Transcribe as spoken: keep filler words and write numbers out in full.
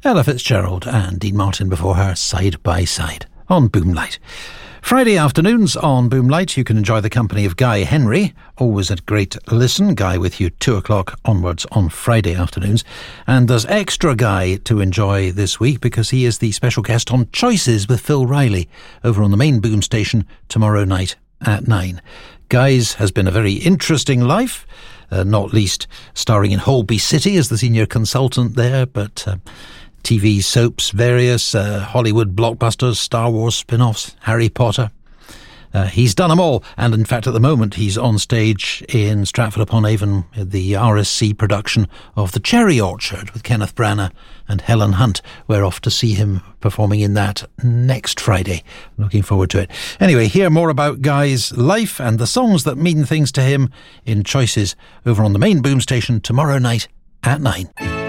Ella Fitzgerald and Dean Martin before her, Side by Side, on Boomlight. Friday afternoons on Boomlight, you can enjoy the company of Guy Henry. Always a great listen. Guy with you two o'clock onwards on Friday afternoons. And there's extra Guy to enjoy this week because he is the special guest on Choices with Phil Riley over on the main Boom station tomorrow night at nine. Guy's has been a very interesting life, uh, not least starring in Holby City as the senior consultant there, but Uh, T V soaps, various uh, Hollywood blockbusters, Star Wars spin-offs, Harry Potter. Uh, he's done them all, and in fact at the moment he's on stage in Stratford-upon-Avon, the R S C production of The Cherry Orchard with Kenneth Branagh and Helen Hunt. We're off to see him performing in that next Friday. Looking forward to it. Anyway, hear more about Guy's life and the songs that mean things to him in Choices over on the main Boom station tomorrow night at nine.